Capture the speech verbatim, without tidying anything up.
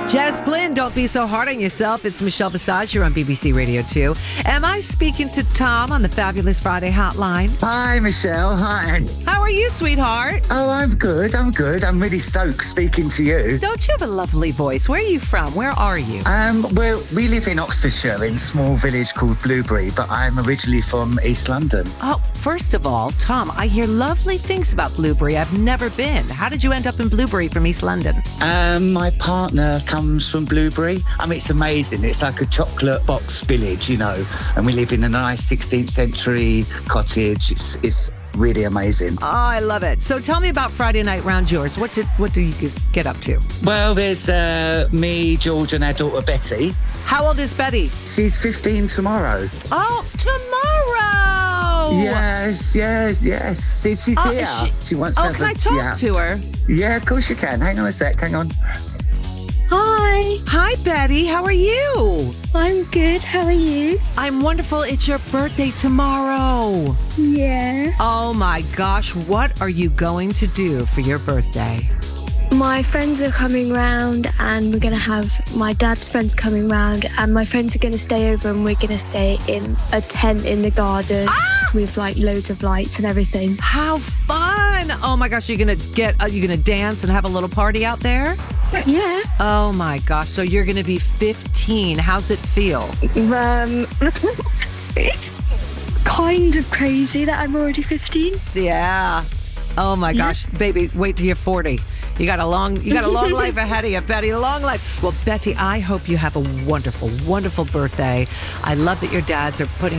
Jess Glynn, don't be so hard on yourself. It's Michelle Visage here on B B C Radio two. Am I speaking to Tom on the Fabulous Friday hotline? Hi, Michelle. Hi. How are you, sweetheart? Oh, I'm good. I'm good. I'm really stoked speaking to you. Don't you have a lovely voice? Where are you from? Where are you? Um, well, we live in Oxfordshire in a small village called Blueberry, but I'm originally from East London. Oh, first of all, Tom, I hear lovely things about Blueberry. I've never been. How did you end up in Blueberry from East London? Um, my partner comes from Blueberry. I mean, it's amazing. It's like a chocolate box village, you know, and we live in a nice sixteenth century cottage. It's, it's really amazing. Oh, I love it. So tell me about Friday night round yours. What did what do you guys get up to? Well, there's uh, me, George, and our daughter Betty. How old is Betty? She's fifteen tomorrow. Oh, tomorrow! Yes, yes, yes. She, she's Oh, here. is she- She wants to Oh, have can a- I talk yeah. to her? Yeah, of course you can. Hang on a sec. Hang on. Hi, Hi, Betty. How are you? I'm good. How are you? I'm wonderful. It's your birthday tomorrow. Yeah. Oh my gosh, what are you going to do for your birthday? My friends are coming round and we're going to have my dad's friends coming round and my friends are going to stay over and we're going to stay in a tent in the garden with like loads of lights and everything. How fun! Oh my gosh, you're gonna get, uh, you're gonna dance and have a little party out there? Yeah. Oh my gosh, so you're gonna be fifteen. How's it feel? Um, it's kind of crazy that I'm already fifteen. Yeah. Oh my gosh, baby, wait till you're forty. You got a long, you got a long life ahead of you, Betty. A long life. Well, Betty, I hope you have a wonderful, wonderful birthday. I love that your dads are putting